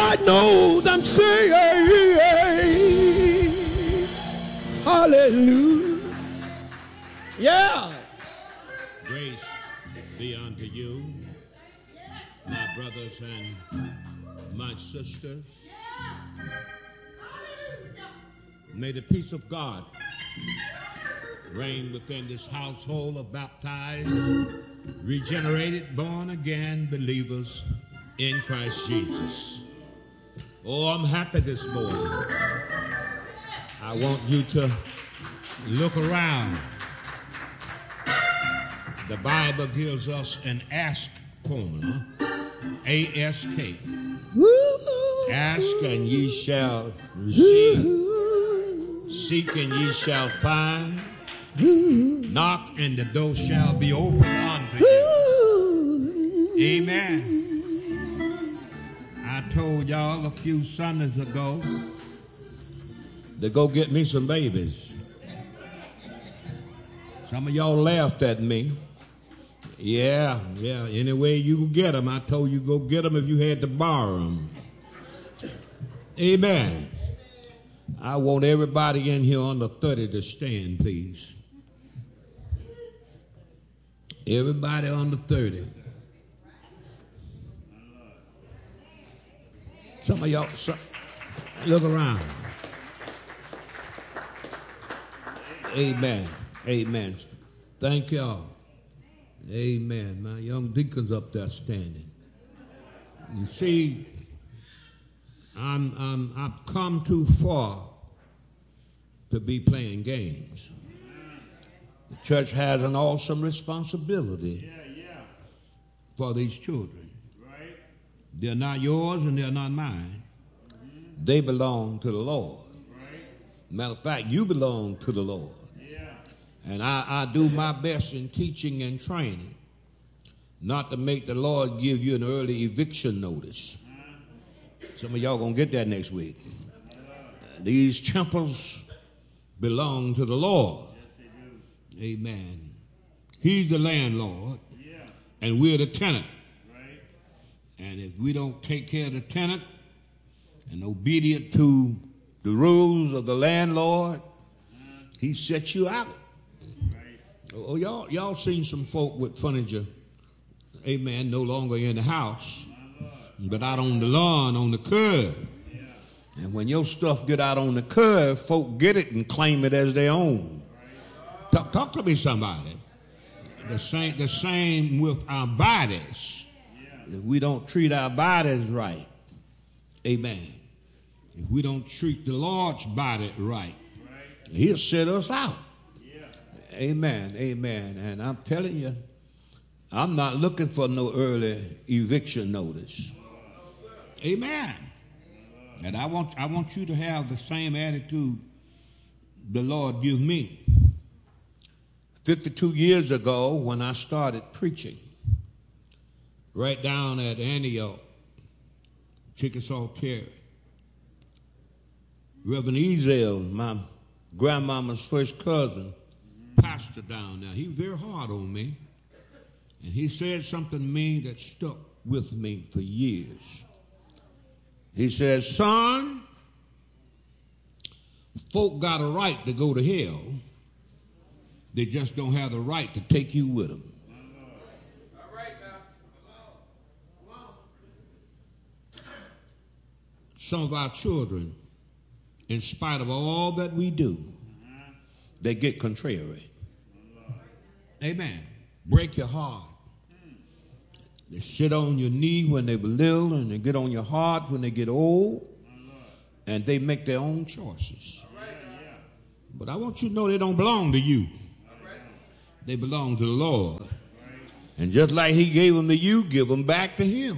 I know I'm saved. Hallelujah. Yeah. Grace be unto you, my brothers and my sisters. May the peace of God reign within this household of baptized, regenerated, born again believers in Christ Jesus. Oh, I'm happy this morning. I want you to look around. The Bible gives us an ask formula, A-S-K. Ask and ye shall receive. Seek and ye shall find. Knock and the door shall be opened unto you. Amen. I told y'all a few Sundays ago to go get me some babies. Some of y'all laughed at me. Yeah, any way you can get them. I told you go get them if you had to borrow them. Amen. I want everybody in here under 30 to stand, please. Everybody under 30. Some of y'all, look around. Amen. Amen. Thank y'all. Amen. My young deacon's up there standing. You see, I've come too far to be playing games. The church has an awesome responsibility for these children. Right. They're not yours and they're not mine. Mm-hmm. They belong to the Lord. Right. Matter of fact, you belong to the Lord. Yeah. And I do my best in teaching and training not to make the Lord give you an early eviction notice. Some of y'all going to get that next week. These temples belong to the Lord. Amen. He's the landlord, and we're the tenant. Right. And if we don't take care of the tenant and obedient to the rules of the landlord, he sets you out. Right. Oh, y'all seen some folk with furniture, amen, no longer in the house, but out on the lawn, on the curb. Yeah. And when your stuff get out on the curb, folk get it and claim it as their own. Talk to me, somebody. The same with our bodies. If we don't treat our bodies right, amen. If we don't treat the Lord's body right, he'll set us out. Amen, amen. And I'm telling you, I'm not looking for no early eviction notice. Amen. And I want you to have the same attitude the Lord gave me. 52 years ago, when I started preaching, right down at Antioch, Chickasaw Terry, Reverend Ezel, my grandmama's first cousin, pastor down there, he was very hard on me. And he said something to me that stuck with me for years. He said, son, folk got a right to go to hell. They just don't have the right to take you with them. All right, now. Come on. Some of our children, in spite of all that we do, they get contrary. Amen. Break your heart. They sit on your knee when they were little, and they get on your heart when they get old, and they make their own choices. But I want you to know they don't belong to you. They belong to the Lord. And just like he gave them to you, give them back to him.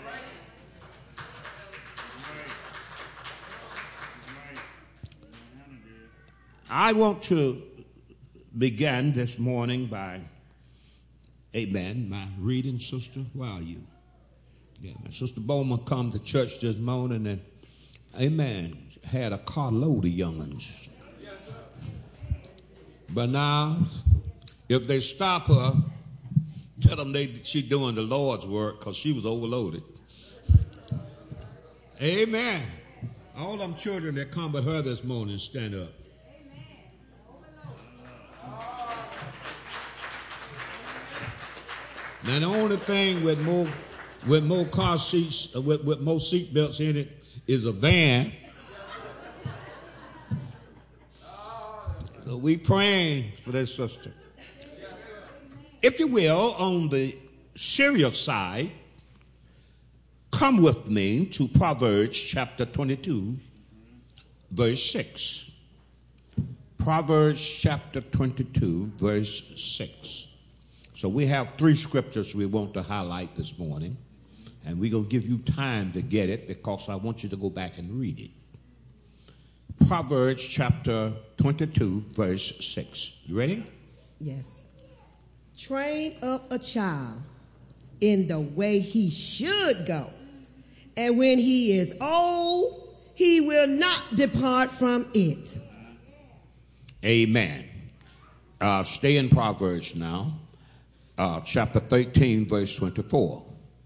I want to begin this morning by, amen, my reading sister. Where are you? Yeah, my sister Bowman come to church this morning and, amen, had a carload of young'uns. But now, if they stop her, tell them she doing the Lord's work because she was overloaded. Amen. All them children that come with her this morning, stand up. Now the only thing with more car seats, with more seat belts in it, is a van. So we praying for that sister. If you will, on the serious side, come with me to Proverbs chapter 22, verse 6. Proverbs chapter 22, verse 6. So we have three scriptures we want to highlight this morning, and we're going to give you time to get it because I want you to go back and read it. Proverbs chapter 22, verse 6. You ready? Yes. Train up a child in the way he should go, and when he is old, he will not depart from it. Amen. Stay in Proverbs now. Chapter 13, verse 24.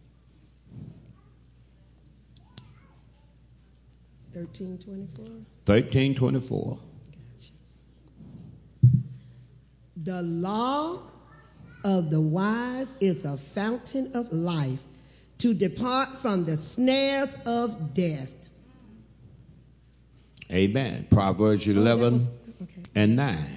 13:24. 13:24. Gotcha. The law of the wise is a fountain of life, to depart from the snares of death. Amen. Proverbs 11 and 9.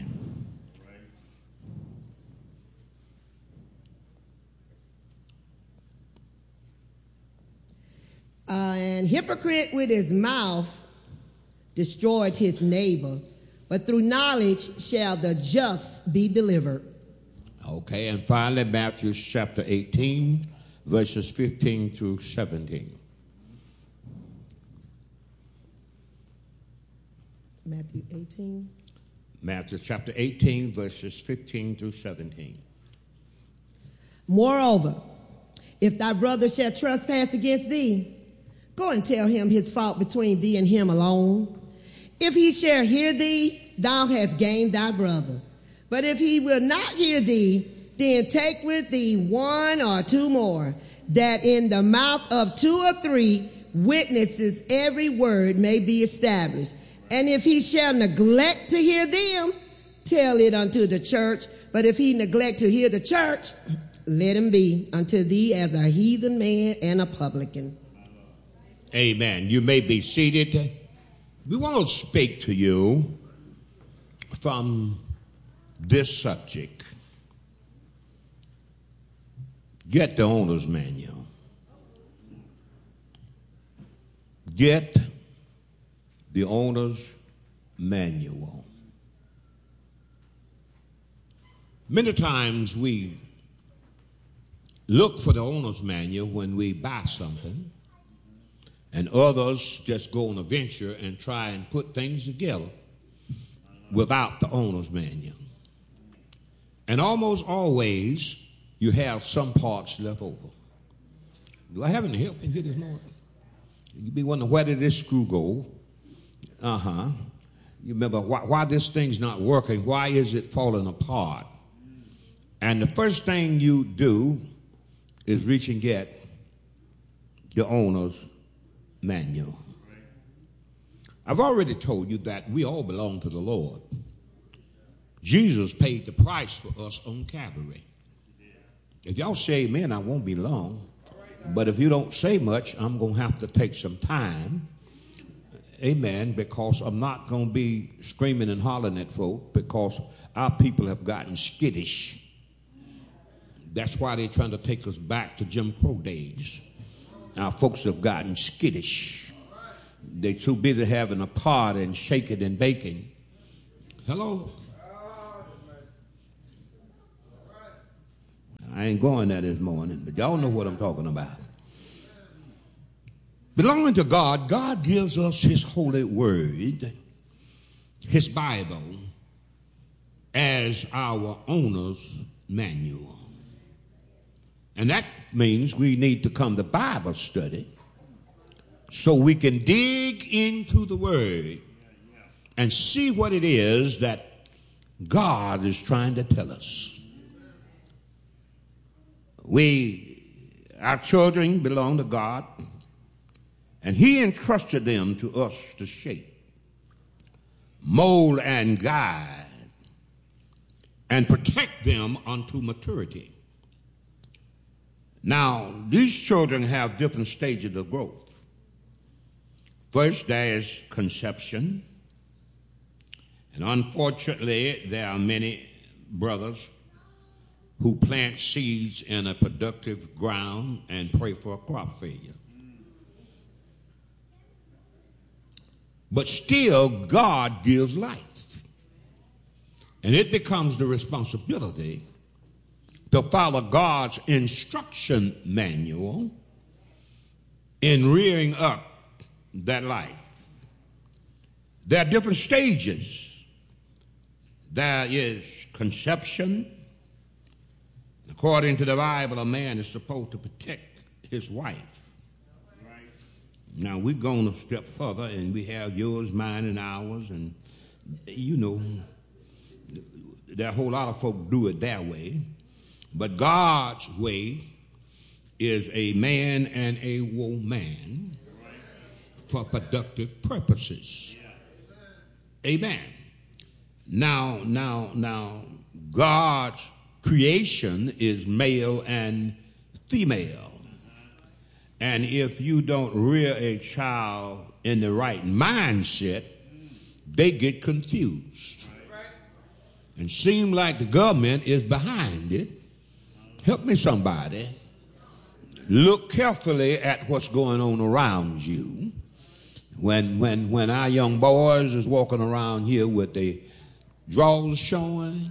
And hypocrite with his mouth destroyed his neighbor, but through knowledge shall the just be delivered. Okay, and finally, Matthew chapter 18, verses 15 through 17. Matthew 18. Matthew chapter 18, verses 15 through 17. Moreover, if thy brother shall trespass against thee, go and tell him his fault between thee and him alone. If he shall hear thee, thou hast gained thy brother. But if he will not hear thee, then take with thee one or two more, that in the mouth of two or three witnesses every word may be established. And if he shall neglect to hear them, tell it unto the church. But if he neglect to hear the church, let him be unto thee as a heathen man and a publican. Amen. You may be seated. We want to speak to you from this subject. Get the owner's manual. Get the owner's manual. Many times we look for the owner's manual when we buy something, and others just go on a venture and try and put things together without the owner's manual. And almost always, you have some parts left over. Do I have any help in here this morning? You be wondering, where did this screw go? You remember why this thing's not working? Why is it falling apart? And the first thing you do is reach and get the owner's manual. I've already told you that we all belong to the Lord. Jesus paid the price for us on Calvary. If y'all say amen, I won't be long. But if you don't say much, I'm going to have to take some time. Amen, because I'm not going to be screaming and hollering at folk, because our people have gotten skittish. That's why they're trying to take us back to Jim Crow days. Our folks have gotten skittish. They're too busy having a party and shaking and baking. Hello? I ain't going there this morning, but y'all know what I'm talking about. Belonging to God, God gives us His holy word, His Bible, as our owner's manual. And that means we need to come to Bible study so we can dig into the word and see what it is that God is trying to tell us. Our children belong to God. And he entrusted them to us to shape, mold, and guide, and protect them unto maturity. Now, these children have different stages of growth. First, there is conception. And unfortunately, there are many brothers who plant seeds in a productive ground and pray for a crop failure. But still, God gives life. And it becomes the responsibility to follow God's instruction manual in rearing up that life. There are different stages. There is conception. According to the Bible, a man is supposed to protect his wife. Now, we're going a step further, and we have yours, mine, and ours, and, you know, there are a whole lot of folk do it that way. But God's way is a man and a woman for productive purposes. Amen. Now, God's creation is male and female. And if you don't rear a child in the right mindset, they get confused. And seem like the government is behind it. Help me, somebody. Look carefully at what's going on around you. When our young boys is walking around here with their drawers showing,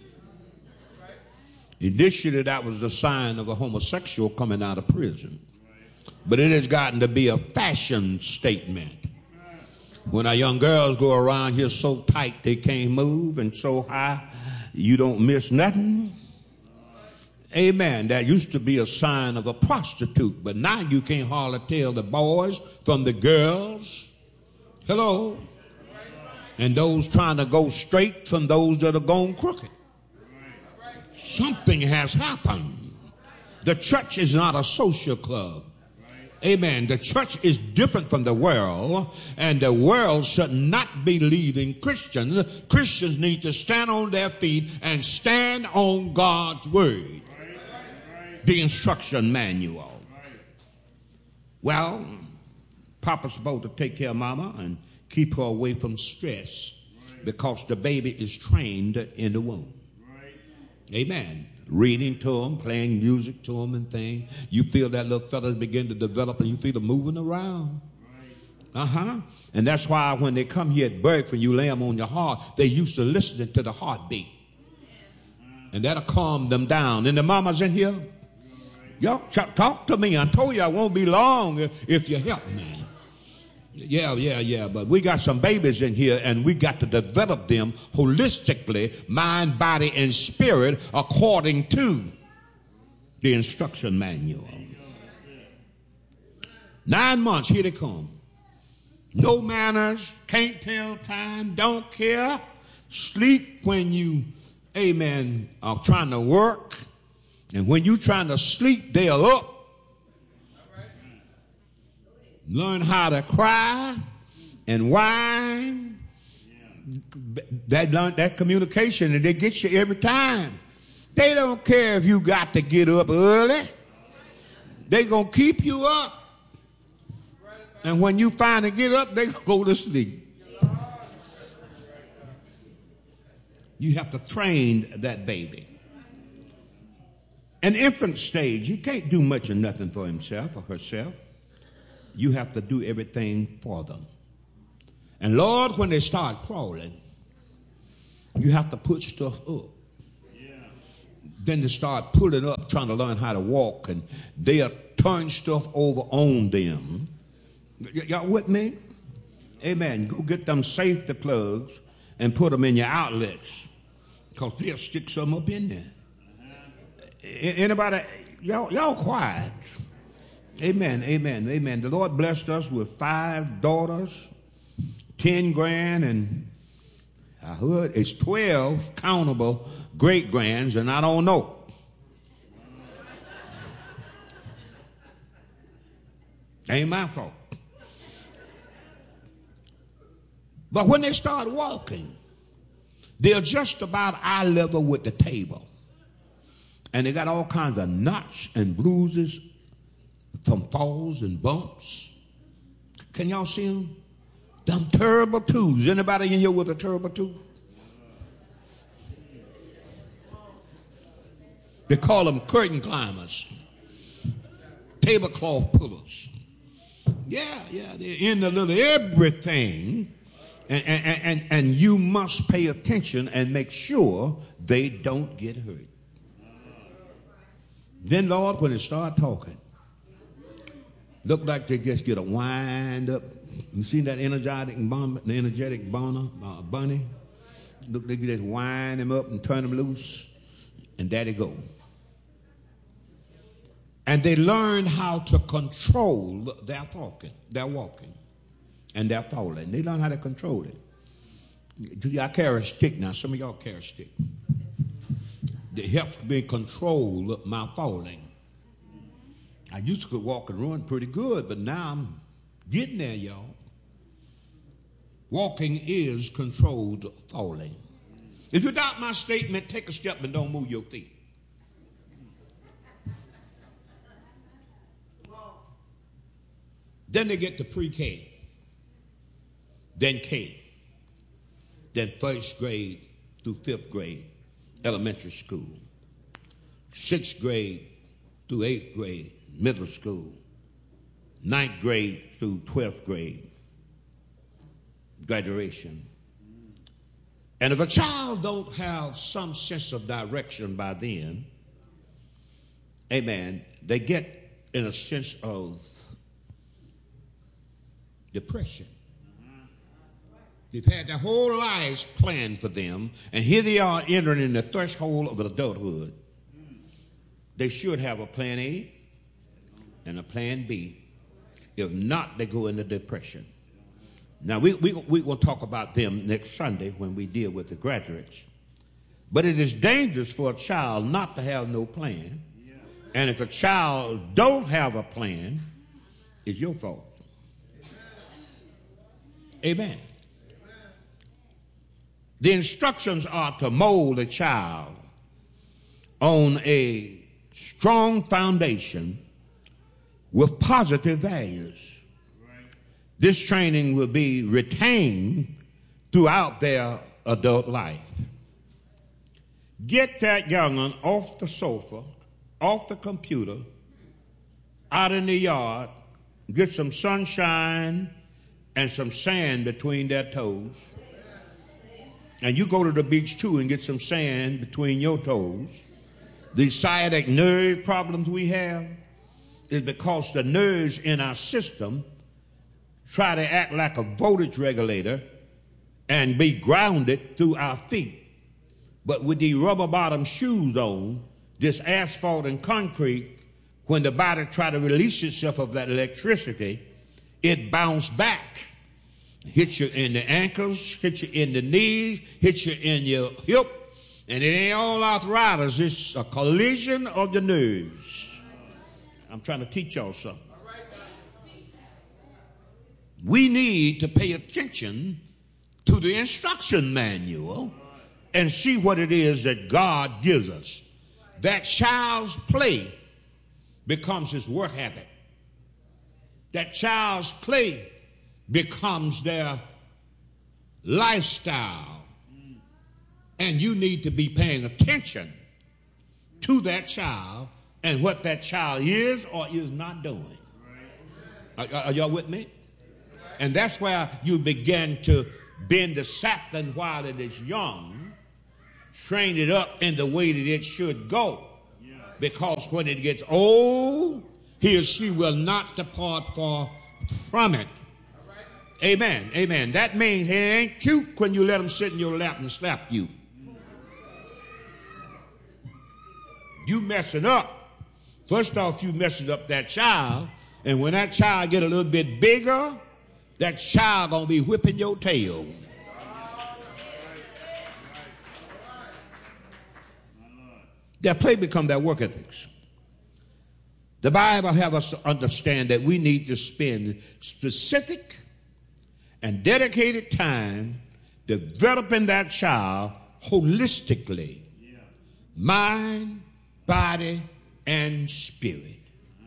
initially that was a sign of a homosexual coming out of prison. But it has gotten to be a fashion statement. When our young girls go around here so tight they can't move and so high you don't miss nothing. Amen. That used to be a sign of a prostitute, but now you can't hardly tell the boys from the girls. Hello. And those trying to go straight from those that are going crooked. Something has happened. The church is not a social club. Amen. The church is different from the world, and the world should not be leading Christians. Christians need to stand on their feet and stand on God's word, the instruction manual. Well, Papa's supposed to take care of Mama and keep her away from stress because the baby is trained in the womb. Amen. Reading to them, playing music to them and things. You feel that little fellas begin to develop and you feel them moving around. And that's why when they come here at birth, when you lay them on your heart, they used to listen to the heartbeat. And that'll calm them down. And the mamas in here, y'all talk to me. I told you I won't be long if you help me. Yeah. But we got some babies in here, and we got to develop them holistically, mind, body, and spirit, according to the instruction manual. 9 months, here they come. No manners, can't tell time, don't care. Sleep when you, amen, are trying to work. And when you trying to sleep, they are up. Learn how to cry and whine. That communication, and they get you every time. They don't care if you got to get up early. They gonna keep you up. And when you finally get up, they go to sleep. You have to train that baby. An infant stage, he can't do much or nothing for himself or herself. You have to do everything for them. And Lord, when they start crawling, you have to put stuff up. Then they start pulling up, trying to learn how to walk, and they'll turn stuff over on them. Y'all with me? Amen. Go get them safety plugs and put them in your outlets, because they'll stick some up in there. Anybody? Y'all quiet. Amen. The Lord blessed us with 5 daughters, 10 grand, and I heard it's 12 countable great grands, and I don't know. Ain't my fault. But when they start walking, they're just about eye level with the table. And they got all kinds of knots and bruises from falls and bumps. Can y'all see them? Them terrible twos. Anybody in here with a terrible two? They call them curtain climbers, tablecloth pullers. Yeah, they're in the little everything. And you must pay attention and make sure they don't get hurt. Then, Lord, when they start talking, look like they just get a wind up. You seen that energetic bunny? Look, they just wind him up and turn him loose, and there they go. And they learn how to control their walking, and their falling. They learn how to control it. I carry a stick now. Some of y'all carry a stick. It helps me control my falling. I used to walk and run pretty good, but now I'm getting there, y'all. Walking is controlled falling. If you doubt my statement, take a step and don't move your feet. Then they get to pre-K, then K, then first grade through fifth grade, elementary school, sixth grade through eighth grade, middle school, ninth grade through 12th grade, graduation. And if a child don't have some sense of direction by then, amen, they get in a sense of depression. They've had their whole lives planned for them, and here they are entering in the threshold of adulthood. They should have a plan A and a plan B. If not, they go into depression. Now, we're going to talk about them next Sunday when we deal with the graduates. But it is dangerous for a child not to have no plan. And if a child don't have a plan, it's your fault. Amen. The instructions are to mold a child on a strong foundation with positive values. This training will be retained throughout their adult life. Get that young'un off the sofa, off the computer, out in the yard, get some sunshine and some sand between their toes. And you go to the beach too and get some sand between your toes. The sciatic nerve problems we have is because the nerves in our system try to act like a voltage regulator and be grounded through our feet. But with the rubber bottom shoes on, this asphalt and concrete, when the body try to release itself of that electricity, it bounce back. Hit you in the ankles, hit you in the knees, hit you in your hip, and it ain't all arthritis. It's a collision of the nerves. I'm trying to teach y'all something. We need to pay attention to the instruction manual and see what it is that God gives us. That child's play becomes his work habit. That child's play becomes their lifestyle. And you need to be paying attention to that child and what that child is or is not doing. Are y'all with me? And that's where you begin to bend the sapling while it is young, train it up in the way that it should go. Because when it gets old, he or she will not depart from it. Amen. Amen. That means it ain't cute when you let them sit in your lap and slap you. You messing up. First off, you messing up that child. And when that child get a little bit bigger, that child gonna be whipping your tail. Their play become their work ethics. The Bible have us to understand that we need to spend specific and dedicated time developing that child holistically, mind, body, and spirit.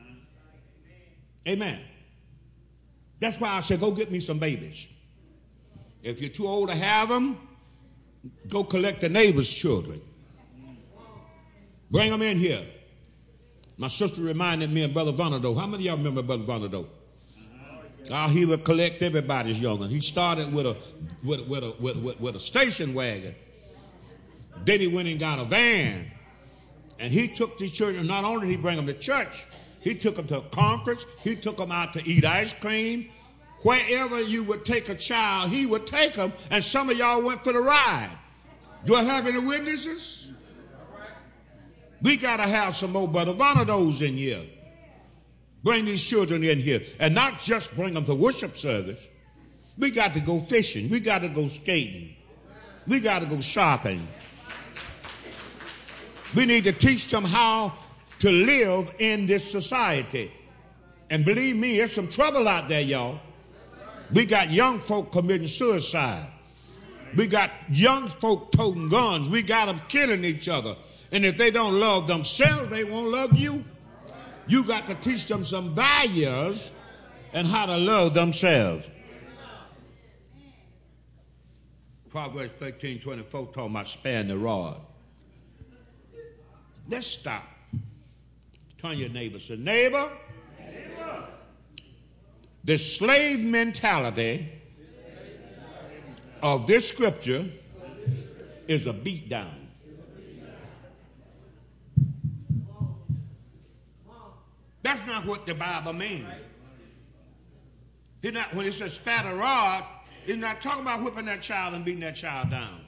Amen. That's why I said, go get me some babies. If you're too old to have them, go collect the neighbor's children. Bring them in here. My sister reminded me of Brother Vonado. How many of y'all remember Brother Vonado? He would collect everybody's young one. He started with a station wagon. Then he went and got a van. And he took these children, not only did he bring them to church, he took them to a conference, he took them out to eat ice cream. Wherever you would take a child, he would take them, and some of y'all went for the ride. Do I have any witnesses? We got to have some more Brother Vonados in here. Bring these children in here, and not just bring them to worship service. We got to go fishing. We got to go skating. We got to go shopping. We need to teach them how to live in this society. And believe me, there's some trouble out there, y'all. We got young folk committing suicide. We got young folk toting guns. We got them killing each other. And if they don't love themselves, they won't love you. You got to teach them some values and how to love themselves. Proverbs 13:24 talking about sparing the rod. Let's stop. Turn your neighbor. Say, neighbor, the slave mentality of this scripture is a beat down. That's not what the Bible means. When it says spat a rod, it's not talking about whipping that child and beating that child down.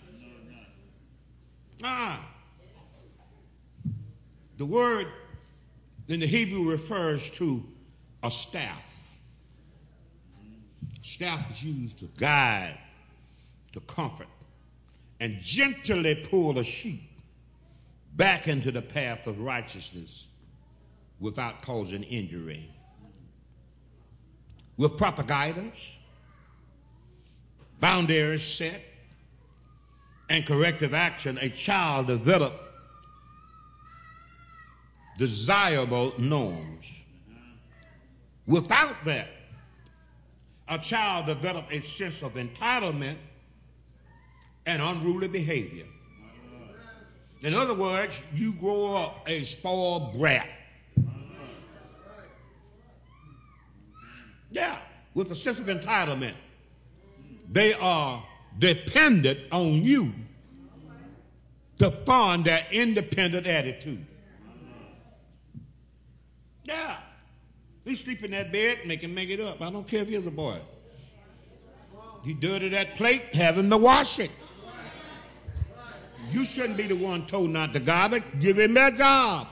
The word in the Hebrew refers to a staff. Staff is used to guide, to comfort, and gently pull a sheep back into the path of righteousness without causing injury. With proper guidance, boundaries set, and corrective action, a child develops desirable norms. Without that, a child develops a sense of entitlement and unruly behavior. In other words, you grow up a spoiled brat. Yeah, with a sense of entitlement. They are dependent on you to fund their independent attitude. Yeah. He sleep in that bed, make it up. I don't care if he's a boy. He dirty that plate, have him to wash it. You shouldn't be the one told not to garbage. Give him that job.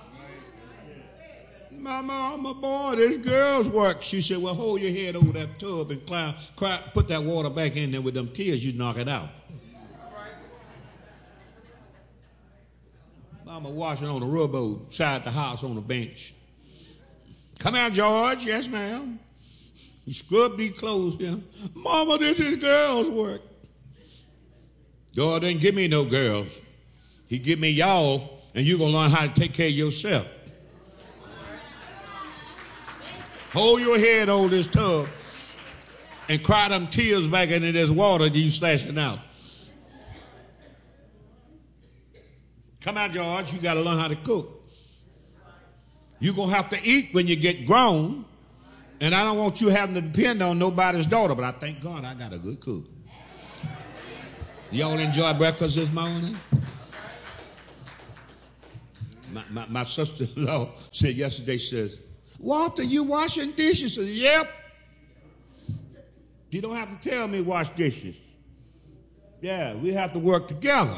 Mama, I'm a boy. This girl's work. She said, well, hold your head over that tub and cry, put that water back in there with them tears. You knock it out. Mama washing on the rowboat side the house on the bench. Come out, George. Yes, ma'am. You scrub these clothes here. Mama, this is girls' work. God didn't give me no girls. He give me y'all, and you're going to learn how to take care of yourself. Hold your head over this tub and cry them tears back into this water that you slashing out. Come out, George. You got to learn how to cook. You're going to have to eat when you get grown. And I don't want you having to depend on nobody's daughter, but I thank God I got a good cook. Y'all enjoy breakfast this morning? My sister-in-law said yesterday, says, Walter, you washing dishes? I said, yep. You don't have to tell me wash dishes. Yeah, we have to work together.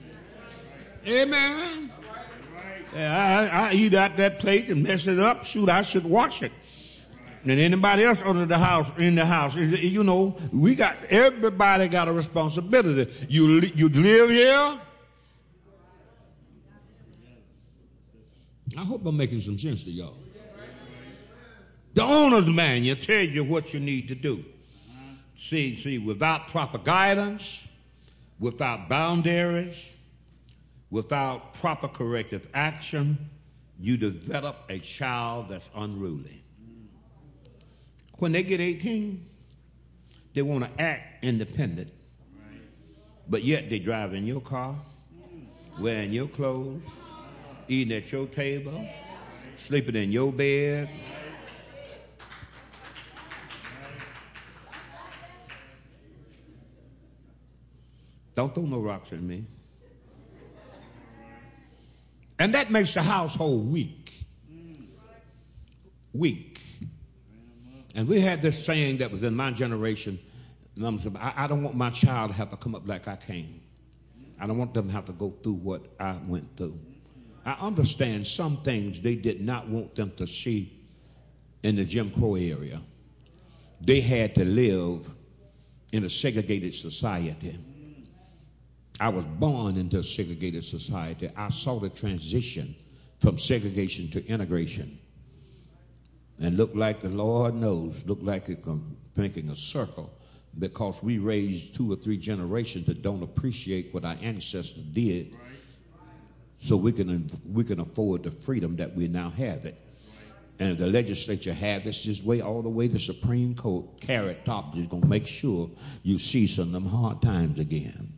Amen. Yeah, I eat out that plate and mess it up. Shoot, I should wash it. And anybody else in the house, you know, everybody got a responsibility. You live here. I hope I'm making some sense to y'all. The owner's manual tells you what you need to do. See, without proper guidance, without boundaries, without proper corrective action, you develop a child that's unruly. When they get 18, they want to act independent, but yet they drive in your car, wearing your clothes, eating at your table, sleeping in your bed. Don't throw no rocks at me. And that makes the household weak. Weak. And we had this saying that was in my generation. Mom said, I don't want my child to have to come up like I came. I don't want them to have to go through what I went through. I understand some things they did not want them to see in the Jim Crow area. They had to live in a segregated society. I was born into a segregated society. I saw the transition from segregation to integration. And looked like the Lord knows, looked like it's making a circle, because we raised 2 or 3 generations that don't appreciate what our ancestors did, so we can afford the freedom that we now have it. And if the legislature had this way all the way to Supreme Court, carrot top is going to make sure you see some of them hard times again.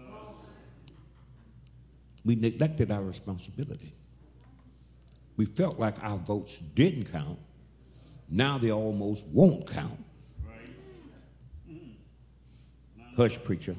We neglected our responsibility. We felt like our votes didn't count. Now they almost won't count. Hush, preacher.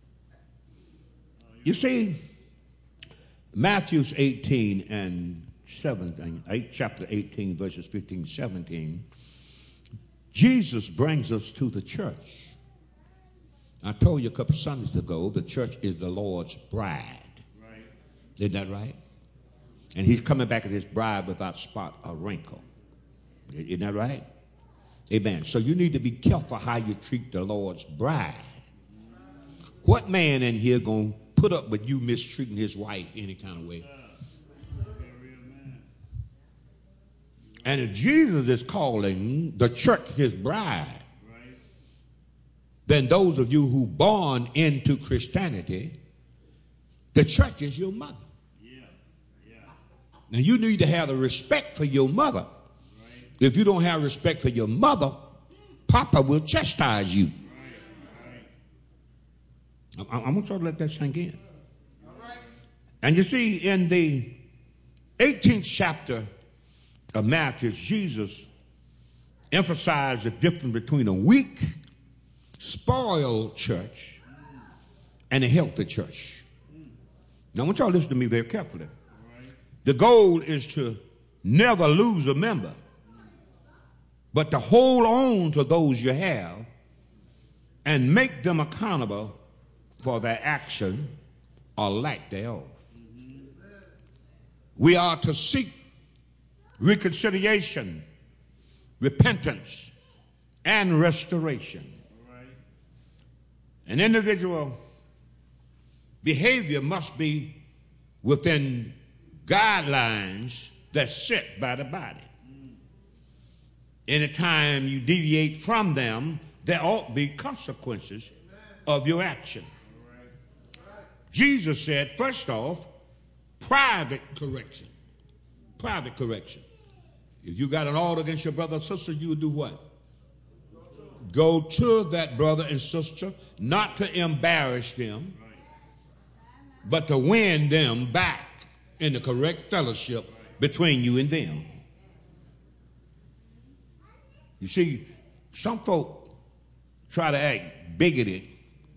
You see, Matthew 18 and 17, chapter 18, verses 15, 17, Jesus brings us to the church. I told you a couple Sundays ago, the church is the Lord's bride. Right. Isn't that right? And he's coming back at his bride without spot or wrinkle. Isn't that right? Amen. So you need to be careful how you treat the Lord's bride. What man in here going to put up with you mistreating his wife any kind of way? And if Jesus is calling the church his bride, then those of you who born into Christianity, the church is your mother. And you need to have the respect for your mother. If you don't have respect for your mother, Papa will chastise you. I'm going to try to let that sink in. And you see, in the 18th chapter of Matthew, Jesus emphasized the difference between a weak, spoiled church and a healthy church. Now, I want y'all to listen to me very carefully. The goal is to never lose a member, but to hold on to those you have and make them accountable for their action or lack thereof. We are to seek reconciliation, repentance, and restoration. An individual behavior must be within guidelines that's set by the body. Anytime you deviate from them, there ought to be consequences of your action. Jesus said, first off, private correction. Private correction. If you got an order against your brother or sister, you would do what? Go to that brother and sister, not to embarrass them, but to win them back in the correct fellowship between you and them. You see, some folk try to act bigoted,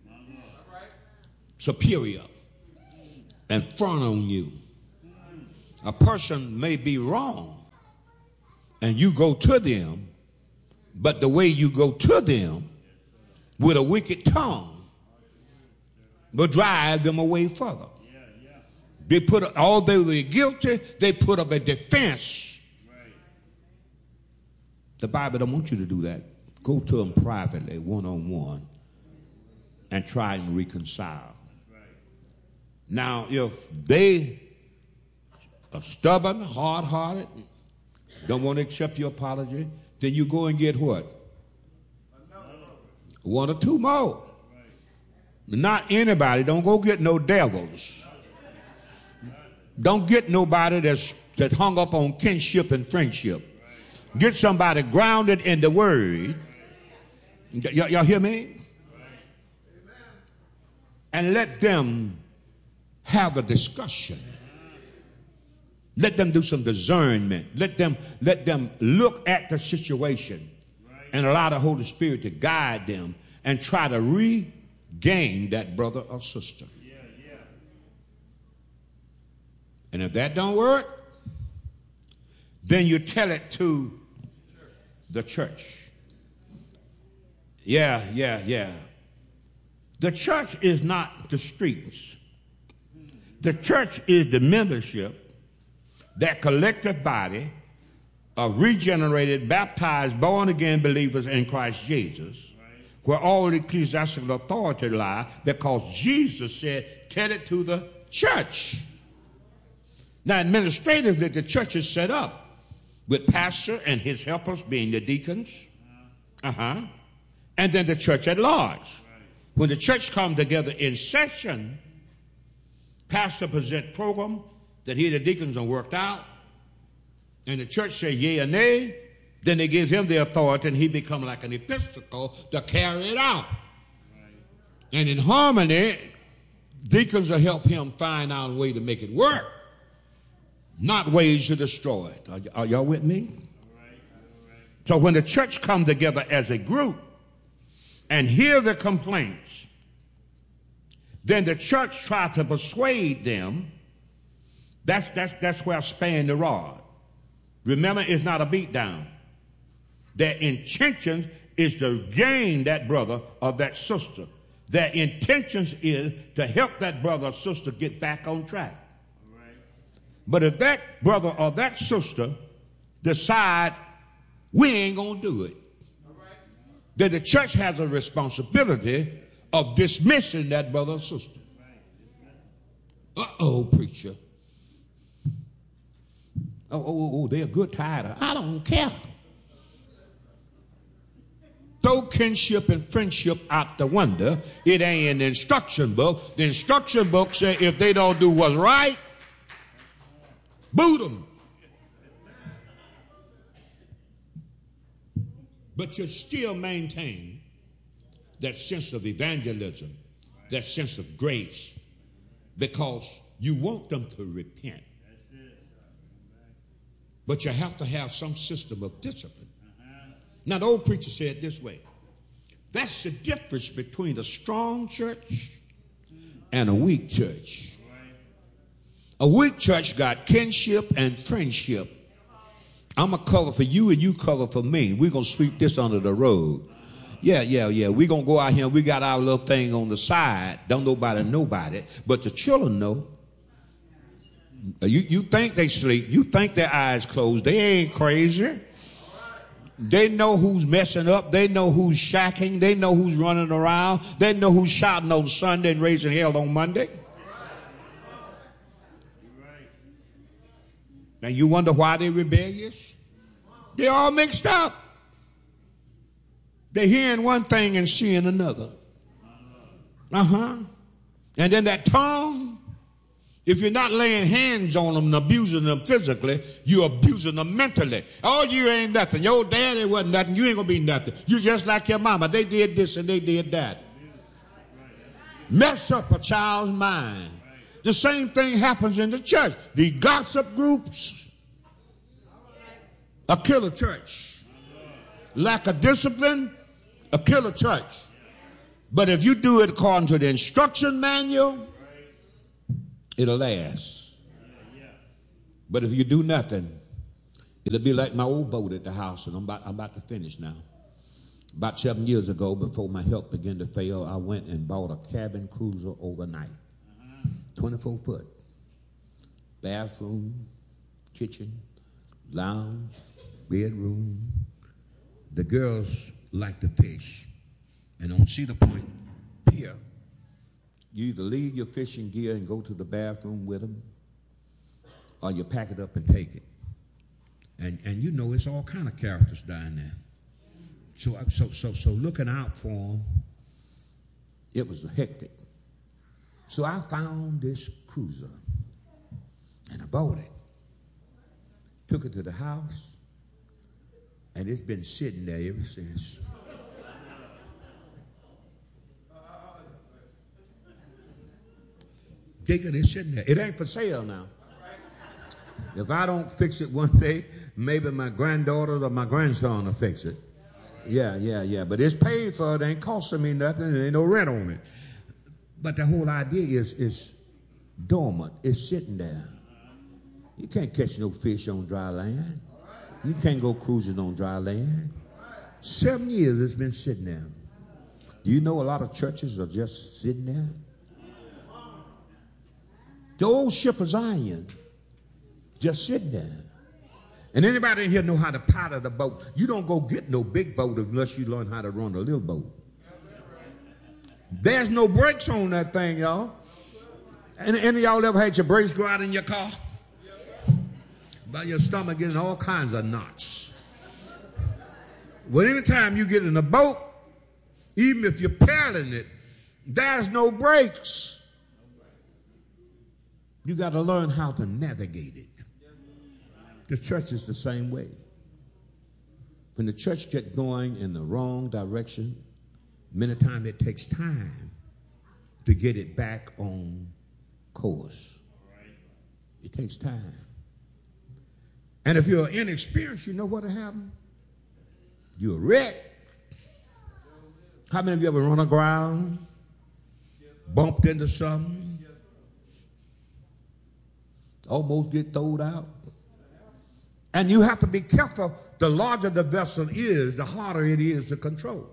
superior, and front on you. A person may be wrong, and you go to them, but the way you go to them with a wicked tongue will drive them away further. They although they're guilty, they put up a defense. The Bible don't want you to do that. Go to them privately, one-on-one, and try and reconcile. Now, if they are stubborn, hard-hearted, don't want to accept your apology, then you go and get what? One or two more. Not anybody. Don't go get no devils. Don't get nobody that hung up on kinship and friendship. Get somebody grounded in the word. Y'all hear me? And let them have a discussion. Let them do some discernment. Let them look at the situation and allow the Holy Spirit to guide them and try to regain that brother or sister. And if that don't work, then you tell it to the church. Yeah. The church is not the streets. The church is the membership, that collective body of regenerated, baptized, born-again believers in Christ Jesus, where all ecclesiastical authority lie, because Jesus said, tell it to the church. Now, administratively, the church is set up with pastor and his helpers being the deacons, and then the church at large. When the church comes together in session, pastor present program that he and the deacons are worked out, and the church say yea or nay, then they give him the authority, and he become like an episcopal to carry it out. And in harmony, deacons will help him find out a way to make it work, not ways to destroy it. Are y'all with me? So when the church come together as a group and hear the complaints, then the church tries to persuade them. That's where I span the rod. Remember, it's not a beat down. Their intentions is to gain that brother or that sister. Their intentions is to help that brother or sister get back on track. But if that brother or that sister decide we ain't gonna do it, then the church has a responsibility of dismissing that brother or sister. Uh-oh, preacher. Oh, they're a good tither. I don't care. Throw kinship and friendship out the window. It ain't in the instruction book. The instruction book says if they don't do what's right, boot them. But you still maintain that sense of evangelism, that sense of grace, because you want them to repent. But you have to have some system of discipline. Now, the old preacher said it this way. That's the difference between a strong church and a weak church. A weak church got kinship and friendship. I'm going to cover for you and you cover for me. We're going to sweep this under the rug. Yeah. We're going to go out here and we got our little thing on the side. Don't nobody. But the children know. You think they sleep. You think their eyes closed. They ain't crazy. They know who's messing up. They know who's shacking. They know who's running around. They know who's shouting on Sunday and raising hell on Monday. Now you wonder why they're rebellious? They're all mixed up. They're hearing one thing and seeing another. And then that tongue, if you're not laying hands on them and abusing them physically, you're abusing them mentally. Oh, you ain't nothing. Your daddy wasn't nothing. You ain't going to be nothing. You just like your mama. They did this and they did that. Mess up a child's mind. The same thing happens in the church. The gossip groups kill a church. Lack of discipline kill a church. But if you do it according to the instruction manual, it'll last. But if you do nothing, it'll be like my old boat at the house, and I'm about to finish now. About 7 years ago, before my health began to fail, I went and bought a cabin cruiser overnight. 24 foot. Bathroom, kitchen, lounge, bedroom. The girls like to fish. And on Cedar Point Pier, you either leave your fishing gear and go to the bathroom with them, or you pack it up and take it. And you know it's all kind of characters down there. So looking out for them, it was hectic. So I found this cruiser, and I bought it. Took it to the house, and it's been sitting there ever since. Jacob is sitting there. It ain't for sale now. If I don't fix it one day, maybe my granddaughter or my grandson will fix it. Yeah. But it's paid for. It ain't costing me nothing. There ain't no rent on it. But the whole idea is dormant. It's sitting there. You can't catch no fish on dry land. You can't go cruising on dry land. 7 years it's been sitting there. Do you know a lot of churches are just sitting there? The old ship of Zion, just sitting there. And anybody in here know how to paddle the boat? You don't go get no big boat unless you learn how to run a little boat. There's no brakes on that thing, y'all. Any of y'all ever had your brakes go out in your car? By your stomach getting all kinds of knots. Well, anytime you get in a boat, even if you're paddling it, there's no brakes. You got to learn how to navigate it. The church is the same way. When the church gets going in the wrong direction, many times it takes time to get it back on course. It takes time. And if you're inexperienced, you know what'll happen? You're wrecked. How many of you ever run aground, bumped into something, almost get thrown out? And you have to be careful. The larger the vessel is, the harder it is to control.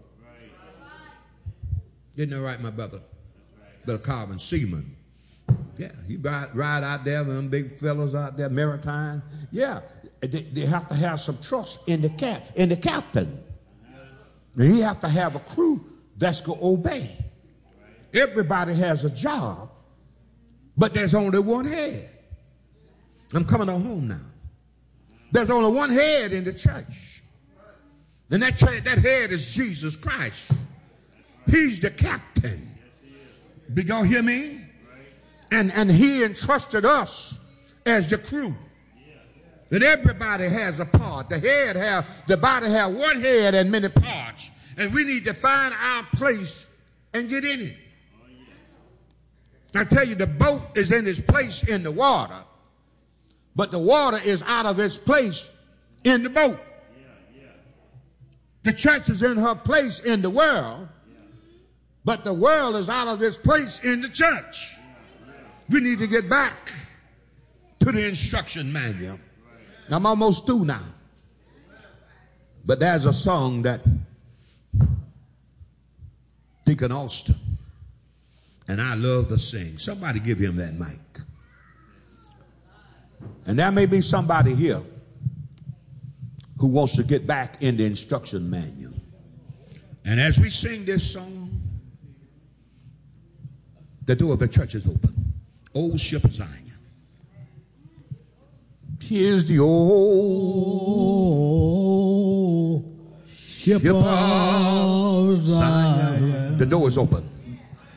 Isn't that right, my brother? Brother Calvin Seaman. Yeah, you ride out there with them big fellows out there, maritime. Yeah, they have to have some trust in the captain. And he have to have a crew that's going to obey. Everybody has a job, but there's only one head. I'm coming on home now. There's only one head in the church. And that head is Jesus Christ. He's the captain. Did y'all hear me? And he entrusted us as the crew. That everybody has a part. The body has one head and many parts. And we need to find our place and get in it. I tell you, the boat is in its place in the water. But the water is out of its place in the boat. The church is in her place in the world. But the world is out of its place in the church. We need to get back to the instruction manual. I'm almost through now. But there's a song that Deacon Alston and I love to sing. Somebody give him that mic. And there may be somebody here who wants to get back in the instruction manual. And as we sing this song, the door of the church is open. Old ship of Zion. Here's the old ship of Zion. The door is open.